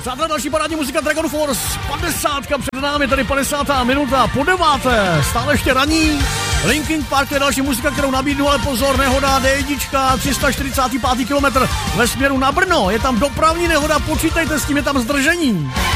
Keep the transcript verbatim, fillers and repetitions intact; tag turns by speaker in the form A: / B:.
A: Přátelé, další parádní muzika Dragon Force, padesátka před námi, tady padesátá minuta, po deváté, stále ještě raní. Linkin Park je další muzika, kterou nabídnu, ale pozor, nehoda D jedna, tři sta čtyřicátý pátý kilometr ve směru na Brno, je tam dopravní nehoda, počítejte s tím, je tam zdržení.